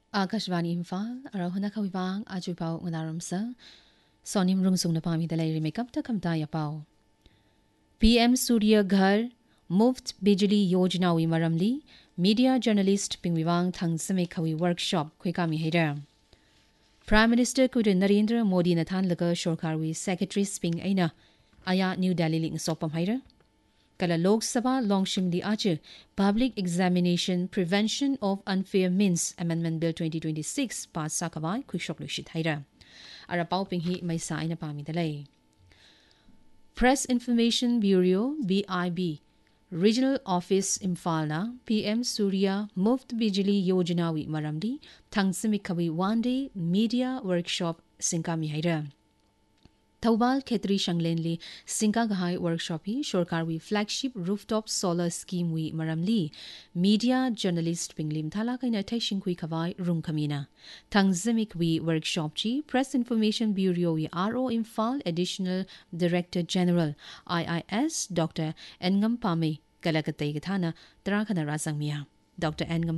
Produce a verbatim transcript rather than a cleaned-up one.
Akashvani Imphal, Arahuna Kawibang, Ajupao Ngadaramsa, Sonim Rungsung na Pami Dalay Remekap ta Kamtaya Pao. P M Surya Ghar, Muft Bijli Yojnawi Maramli, Media Journalist Pingwivang Thangsame Kawi Workshop, Kwekami Hader. Prime Minister Kudu Narendra Modi Nathan Laga Shorkarwi Secretary Sping Aina, Aya New Delhi Ling Sopam Hader. Kala Lok Sabha Longshing Li Ache Public Examination Prevention of Unfair Means Amendment Bill twenty twenty-six pass sakawai kwikshok lushit haira. Arapau pinghi may sa ina pami dalay. Press Information Bureau B I B Regional Office Imphal na P M Surya Muft Bijli Yojanawi Maramdi Thangsimikawi One Day Media Workshop Sinkami haira. Taubal Khetri Shanglenli Sinka Gahai Workshop hi Shorkarwi Flagship Rooftop Solar Scheme wi Maramli Media Journalist Pinglim Thala kaina Taishinkwi Kawai Room Kamina Tangzimik wi Workshop chi Press Information Bureau wi R O Imphal Additional Director General I I S Doctor Engam Pame Kalakatay Gathana Trakana Razangmia Doctor Engam